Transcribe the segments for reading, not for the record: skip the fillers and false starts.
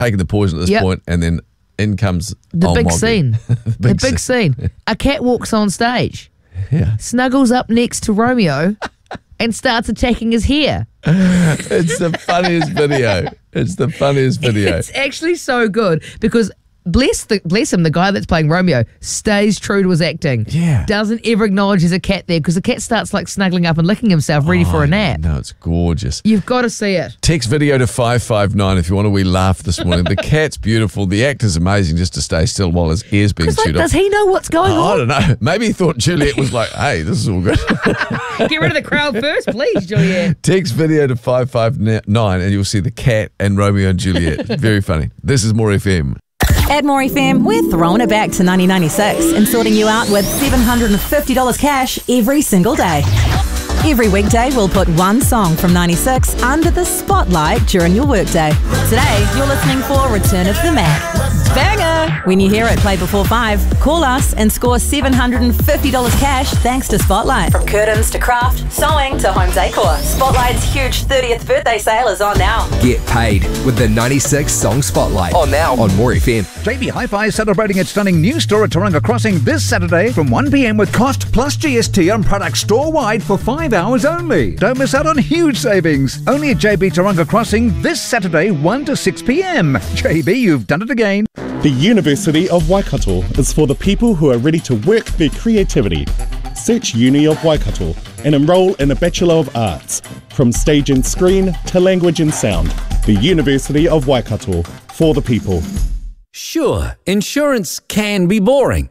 taking the poison at this point, and then in comes the big Moggy. scene. the big scene. A cat walks on stage, snuggles up next to Romeo, and starts attacking his hair. It's the funniest video. It's actually so good because bless him, the guy that's playing Romeo stays true to his acting. Yeah. Doesn't ever acknowledge there's a cat there because the cat starts like snuggling up and licking himself ready for a nap. No, it's gorgeous. You've got to see it. Text video to 559 if you want a wee laugh this morning. The cat's beautiful. The actor's amazing just to stay still while his ear's being chewed off. Does he know what's going on? I don't know. Maybe he thought Juliet was like, hey, this is all good. Get rid of the crowd first, please, Juliet. Text video to 559 and you'll see the cat and Romeo and Juliet. Very funny. This is More FM. At More FM, we're throwing it back to 1996 and sorting you out with $750 cash every single day. Every weekday, we'll put one song from 96 under the spotlight during your workday. Today, you're listening for Return of the Mac. Banger! When you hear it played before 5, call us and score $750 cash thanks to Spotlight. From curtains to craft, sewing to home decor, Spotlight's huge 30th birthday sale is on now. Get paid with the 96 Song Spotlight. On now on More FM. JB Hi-Fi is celebrating its stunning new store at Tauranga Crossing this Saturday from 1 p.m. with cost plus GST on products store-wide for 5 hours only. Don't miss out on huge savings. Only at JB Tauranga Crossing this Saturday, 1 to 6 p.m. JB, you've done it again. The University of Waikato is for the people who are ready to work their creativity. Search Uni of Waikato and enrol in a Bachelor of Arts, from stage and screen to language and sound. The University of Waikato, for the people. Sure, insurance can be boring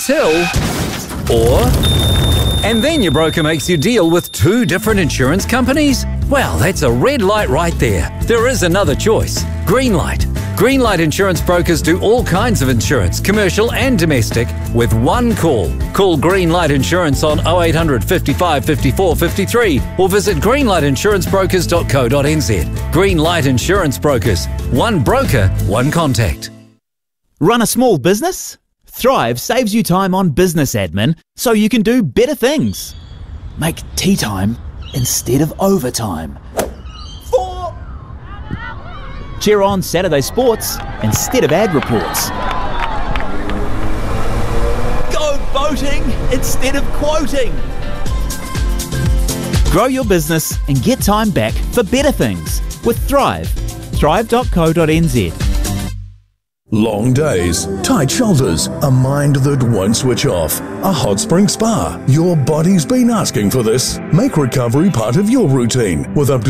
and then your broker makes you deal with 2 different insurance companies? Well, that's a red light right there. There is another choice. Greenlight. Greenlight Insurance Brokers do all kinds of insurance, commercial and domestic, with one call. Call Greenlight Insurance on 0800 55 54 53 or visit greenlightinsurancebrokers.co.nz. Greenlight Insurance Brokers. One broker, one contact. Run a small business? Thrive saves you time on business admin so you can do better things. Make tea time instead of overtime. 4. Cheer on Saturday sports instead of ad reports. Go boating instead of quoting. Grow your business and get time back for better things with Thrive. Thrive.co.nz. Long days, tight shoulders, a mind that won't switch off. A hot spring spa. Your body's been asking for this. Make recovery part of your routine with up to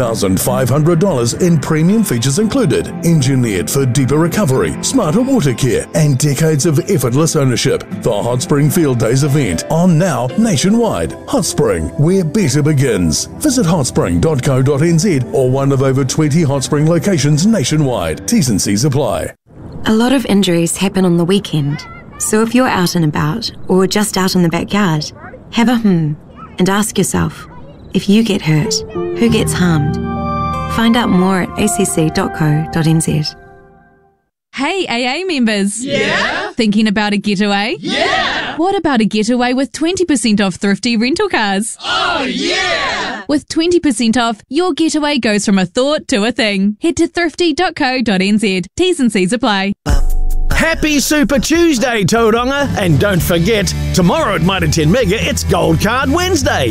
$7,500 in premium features included. Engineered for deeper recovery, smarter water care, and decades of effortless ownership. The Hot Spring Field Days event on now nationwide. Hot Spring, where better begins. Visit hotspring.co.nz or one of over 20 Hot Spring locations nationwide. T's and C's apply. A lot of injuries happen on the weekend, so if you're out and about or just out in the backyard, have a and ask yourself, if you get hurt, who gets harmed? Find out more at acc.co.nz. Hey AA members! Yeah? Thinking about a getaway? Yeah! What about a getaway with 20% off thrifty rental cars? Oh yeah! With 20% off, your getaway goes from a thought to a thing. Head to thrifty.co.nz. T's and C's apply. Happy Super Tuesday, Tauranga! And don't forget, tomorrow at Mitre 10 Mega, it's Gold Card Wednesday.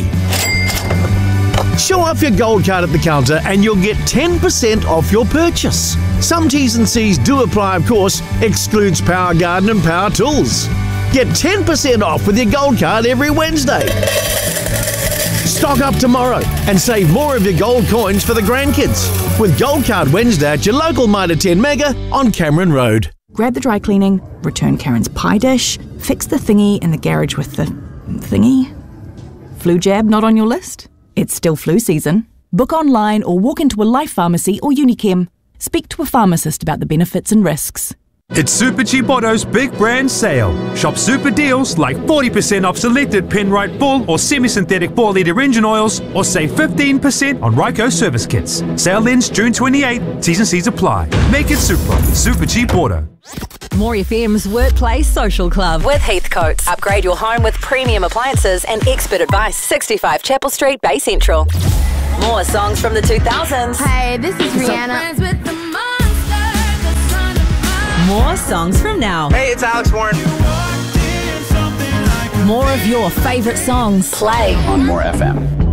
Show off your gold card at the counter and you'll get 10% off your purchase. Some T's and C's do apply, of course, excludes Power Garden and Power Tools. Get 10% off with your gold card every Wednesday. Stock up tomorrow and save more of your gold coins for the grandkids with Gold Card Wednesday at your local Mitre 10 Mega on Cameron Road. Grab the dry cleaning, return Karen's pie dish, fix the thingy in the garage with the thingy. Flu jab not on your list? It's still flu season. Book online or walk into a Life Pharmacy or Unichem. Speak to a pharmacist about the benefits and risks. It's Super Cheap Auto's big brand sale. Shop super deals like 40% off selected Penrite full or semi-synthetic 4-litre engine oils, or save 15% on Ryco service kits. Sale ends June 28. T's and C's apply. Make it super. Super Cheap Auto. More FM's Workplace Social Club with Heathcotes. Upgrade your home with premium appliances and expert advice. 65 Chapel Street, Bay Central. More songs from the 2000s. Hey, this is Rihanna. More songs from now. Hey, it's Alex Warren. More of your favourite songs. Play on More FM.